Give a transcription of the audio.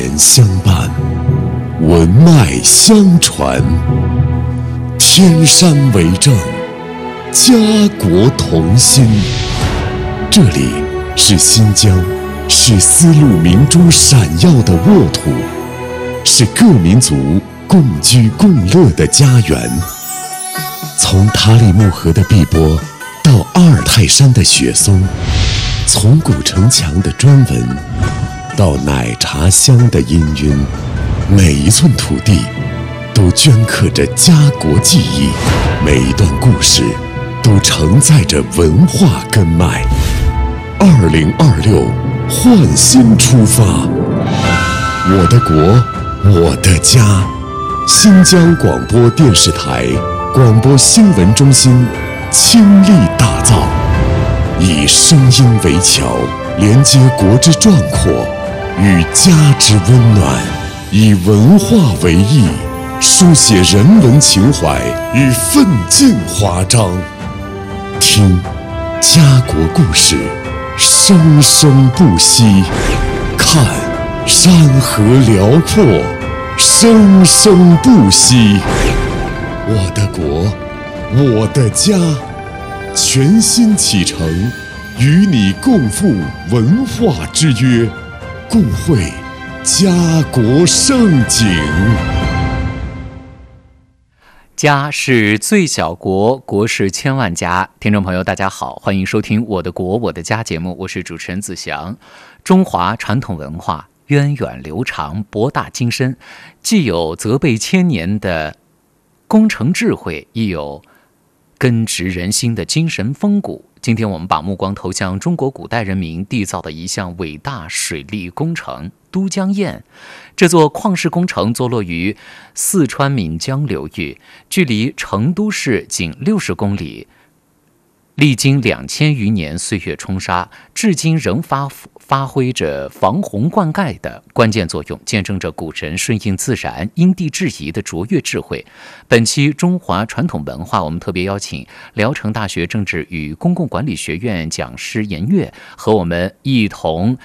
年相伴，文脉相传，天山为证，家国同心。这里是新疆，是丝路明珠闪耀的沃土，是各民族共居共乐的家园。从塔里木河的碧波到阿尔泰山的雪松，从古城墙的砖纹到奶茶香的氤氲，每一寸土地都镌刻着家国记忆，每一段故事都承载着文化根脉。2026，焕新出发，我的国，我的家。新疆广播电视台广播新闻中心倾力打造，以声音为桥，连接国之壮阔与家之温暖，以文化为翼，书写人文情怀与奋进华章。听家国故事，生生不息；看山河辽阔，生生不息。我的国，我的家，全新启程，与你共赴文化之约，共绘家国盛景。 家是最小国，国是千万家。听众朋友大家好，欢迎收听我的国我的家节目，我是主持人子祥。中华传统文化源远流长，博大精深，既有泽备千年的工程智慧，亦有根植人心的精神风骨。今天我们把目光投向中国古代人民缔造的一项伟大水利工程都江堰。这座矿石工程坐落于四川岷江流域，距离成都市仅60公里，历经2000余年岁月冲刷，至今仍发挥着防洪灌溉的关键作用，见证着古人顺应自然、因地制宜的卓越智慧。本期中华传统文化，我们特别邀请聊城大学政治与公共管理学院讲师严月和我们一同